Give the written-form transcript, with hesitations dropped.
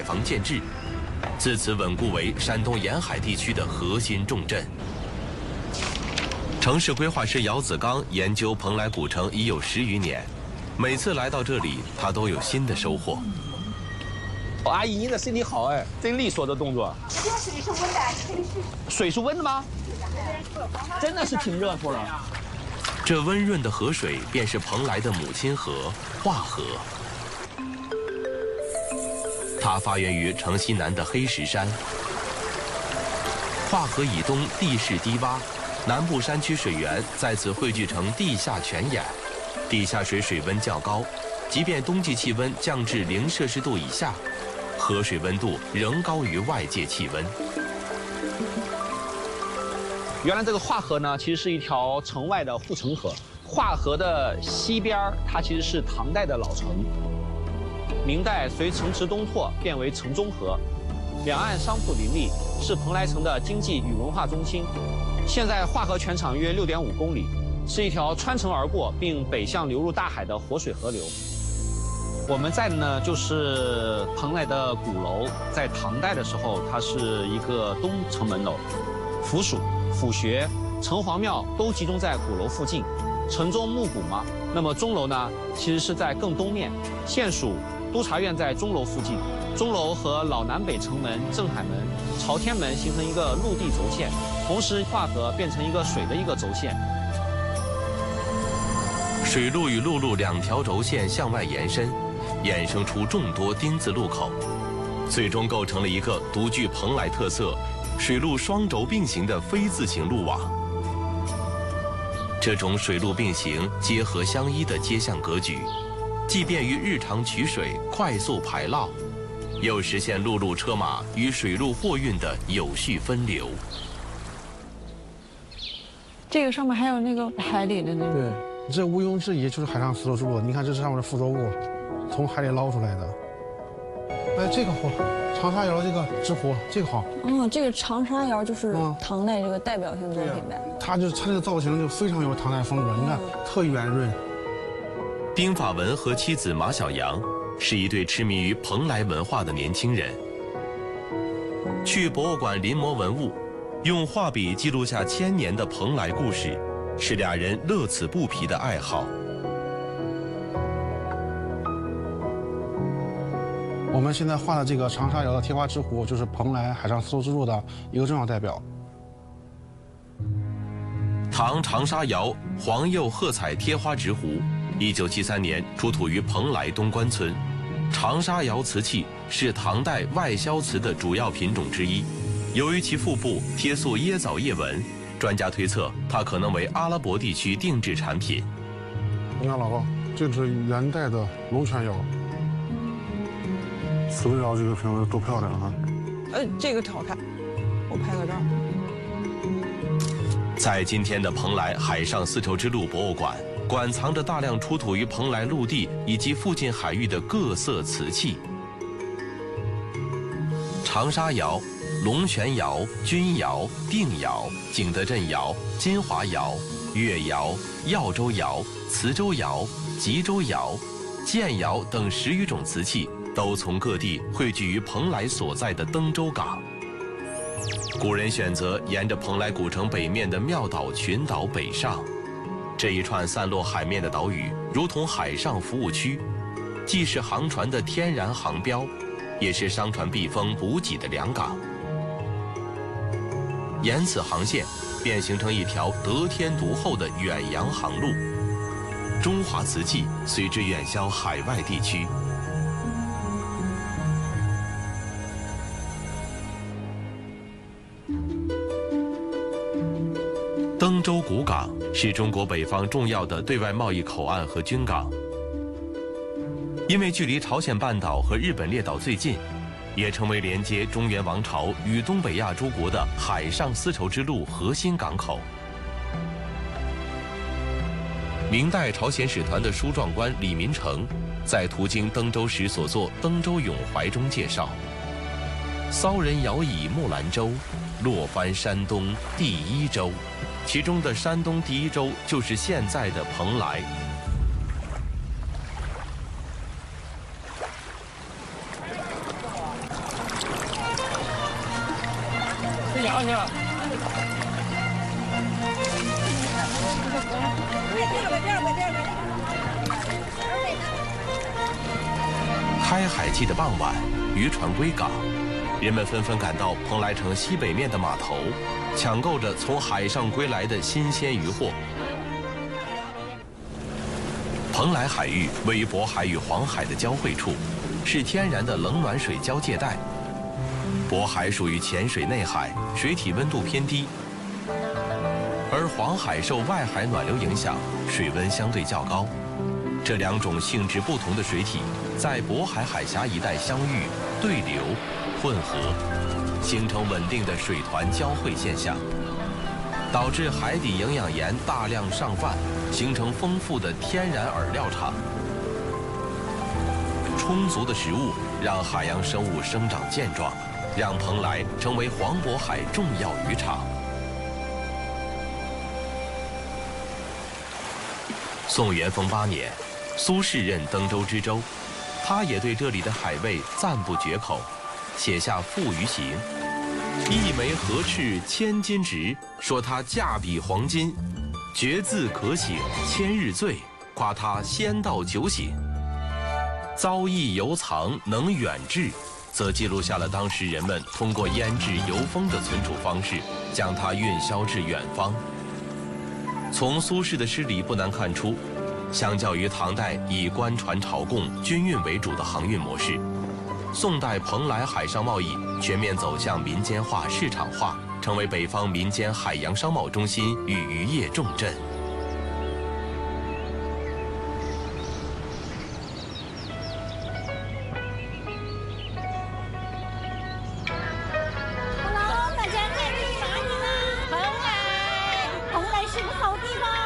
防建制，自此稳固为山东沿海地区的核心重镇。城市规划师姚子刚研究蓬莱古城已有10余年，每次来到这里，他都有新的收获。 阿姨，您的身体好哎，真利索的动作。 这水是温的， 水是温的吗？真的是挺热乎的。 这温润的河水便是蓬莱的母亲河华河。它发源于城西南的黑石山。华河以东地势低洼，南部山区水源在此汇聚成地下泉眼，地下水水温较高，即便冬季气温降至0°C以下，河水温度仍高于外界气温。 原来这个华河呢，其实是一条城外的护城河。华河的西边，它其实是唐代的老城。明代随城池东拓，变为城中河，两岸商铺林立，是蓬莱城的经济与文化中心。现在华河全长约6.5公里，是一条穿城而过并北向流入大海的活水河流。我们在的呢，就是蓬莱的鼓楼，在唐代的时候，它是一个东城门楼，府署、府学、城隍庙都集中在鼓楼附近。城中木鼓嘛，那么钟楼呢，其实是在更东面。县署、督察院在钟楼附近，钟楼和老南北城门、镇海门、朝天门形成一个陆地轴线，同时华河变成一个水的一个轴线。 水路与陆路2条轴线向外延伸，衍生出众多丁字路口，最终构成了一个独具蓬莱特色、水陆双轴并行的非字形路网。这种水陆并行、结合相依的街巷格局，既便于日常取水、快速排涝，又实现陆路车马与水陆货运的有序分流。 这个上面还有那个海里的那个。 对，这毋庸置疑就是海上丝绸之路。你看这上面的附着物，从海里捞出来的。哎，这个好，长沙窑这个纸壶，这个好。 这个长沙窑就是唐代这个代表性作品呗。 它这个造型就非常有唐代风格，你看特圆润。 丁法文和妻子马小阳是一对痴迷于蓬莱文化的年轻人。去博物馆临摹文物，用画笔记录下1000年的蓬莱故事，是俩人乐此不疲的爱好。 我们现在画的这个长沙窑的贴花之壶，就是蓬莱海上丝绸之路的一个重要代表。 唐长沙窑黄釉褐彩贴花直壶，1973年出土于蓬莱东关村。长沙窑瓷器是唐代外销瓷的主要品种之一，由于其腹部贴塑椰枣叶纹，专家推测它可能为阿拉伯地区定制产品。 你看，老婆，这是元代的龙泉窑。瓷的窑这个瓶子多漂亮啊！ 这个好看，我拍个照。 在今天的蓬莱海上丝绸之路博物馆，馆藏着大量出土于蓬莱陆地以及附近海域的各色瓷器。长沙窑、龙泉窑、钧窑、定窑、景德镇窑、金华窑、越窑、耀州窑、磁州窑、吉州窑、建窑等10余种瓷器，都从各地汇聚于蓬莱所在的登州港。古人选择沿着蓬莱古城北面的庙岛群岛北上，这一串散落海面的岛屿如同海上服务区，既是航船的天然航标，也是商船避风补给的良港。沿此航线，便形成一条得天独厚的远洋航路，中华瓷器随之远销海外地区。登州古港是中国北方重要的对外贸易口岸和军港，因为距离朝鲜半岛和日本列岛最近，也成为连接中原王朝与东北亚诸国的海上丝绸之路核心港口。明代朝鲜使团的书状官李民成在途经登州时所作《登州咏怀》中介绍：“骚人摇以木兰舟，落帆山东第一州。”其中的山东第一州就是现在的蓬莱。 好你好。 开海季的傍晚，渔船归港，人们纷纷赶到蓬莱城西北面的码头，抢购着从海上归来的新鲜渔获。蓬莱海域位于渤海与黄海的交汇处，是天然的冷暖水交界带。渤海属于浅水内海，水体温度偏低，而黄海受外海暖流影响，水温相对较高。这两种性质不同的水体在渤海海峡一带相遇、对流、混合，形成稳定的水团交汇现象，导致海底营养盐大量上泛，形成丰富的天然饵料场。充足的食物让海洋生物生长健壮，让蓬莱成为黄渤海重要渔场。宋元丰8年，苏轼任登州知州，他也对这里的海味赞不绝口，写下《赋鱼行》：一枚河翅千斤值，说它价比黄金，绝字可醒千日醉，夸它仙道酒醒。糟逸犹藏能远志，则记录下了当时人们通过腌制油封的存储方式，将它运销至远方。从苏轼的诗里不难看出，相较于唐代以官船朝贡、军运为主的航运模式，宋代蓬莱海上贸易全面走向民间化、市场化，成为北方民间海洋商贸中心与渔业重镇。 Hello， 大家看这是哪里呢？蓬莱是个好地方。